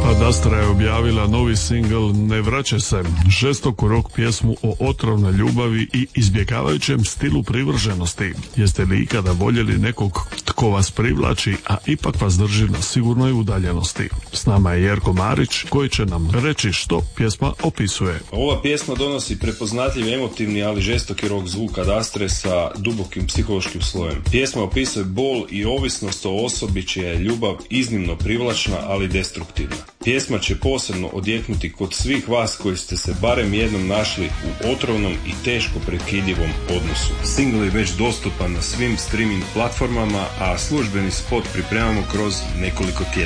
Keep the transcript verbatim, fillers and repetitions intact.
Ad Astra je objavila novi singl Ne vraćaj se, žestoku rock pjesmu o otrovnoj ljubavi i izbjegavajućem stilu privrženosti. Jeste li ikada voljeli nekog tko vas privlači, a ipak vas drži na sigurnoj udaljenosti? S nama je Jerko Marić koji će nam reći što pjesma opisuje. Ova pjesma donosi prepoznatljiv, emotivni, ali žestoki rock zvuk Ad Astre sa dubokim psihološkim slojem. Pjesma opisuje bol i ovisnost o osobi čija je ljubav iznimno privlačna, ali destruktivna. Pjesma će posebno odjeknuti kod svih vas koji ste se barem jednom našli u otrovnom i teško prekidljivom odnosu. Single je već dostupan na svim streaming platformama, a službeni spot pripremamo kroz nekoliko tjedana.